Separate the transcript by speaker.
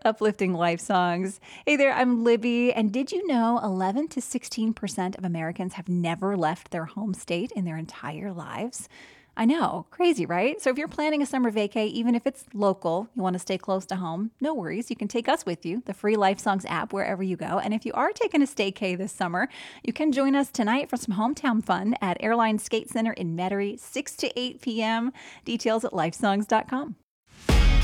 Speaker 1: uplifting life songs. Hey there, I'm Libby. And did you know 11 to 16% of Americans have never left their home state in their entire lives? I know, crazy, right? So if you're planning a summer vacay, even if it's local, you want to stay close to home, no worries. You can take us with you, the free Life Songs app, wherever you go. And if you are taking a staycay this summer, you can join us tonight for some hometown fun at Airline Skate Center in Metairie, 6 to 8 p.m. Details at lifesongs.com.